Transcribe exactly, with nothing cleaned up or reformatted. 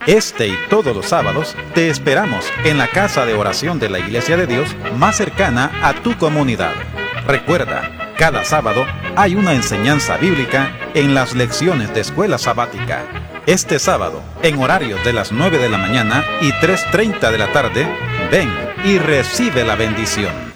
Este y todos los sábados te esperamos en la casa de oración de la Iglesia de Dios más cercana a tu comunidad. Recuerda, cada sábado hay una enseñanza bíblica en las lecciones de escuela sabática. Este sábado, en horarios de las nueve de la mañana y tres treinta de la tarde, ven y recibe la bendición.